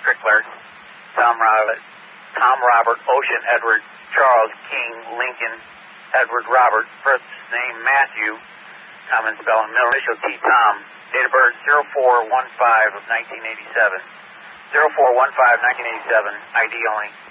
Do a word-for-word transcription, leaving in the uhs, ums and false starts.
Strickler, Tom Robert, Tom Robert, Ocean, Edward, Charles, King, Lincoln, Edward, Robert, first name Matthew, common spelling, middle initial T, Tom, date of birth zero four one five of nineteen eighty-seven, zero four one five nineteen eighty-seven, I D only.